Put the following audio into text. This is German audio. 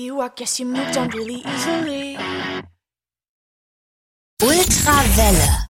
you, I guess you moved on really easily. Ultrawelle.